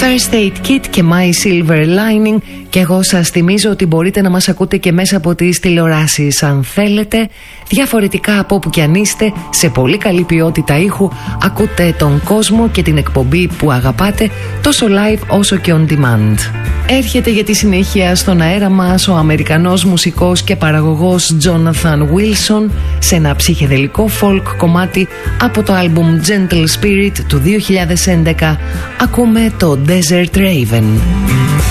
First Aid Kit και My Silver Lining. Και εγώ σας θυμίζω ότι μπορείτε να μας ακούτε και μέσα από τις τηλεοράσεις αν θέλετε, διαφορετικά από όπου κι αν είστε, σε πολύ καλή ποιότητα ήχου. Ακούτε τον κόσμο και την εκπομπή που αγαπάτε, τόσο live όσο και on demand. Έρχεται για τη συνέχεια στον αέρα μας ο Αμερικανός μουσικός και παραγωγός Jonathan Wilson σε ένα ψυχεδελικό folk κομμάτι από το άλμπουμ Gentle Spirit του 2011. Ακούμε το Desert Raven.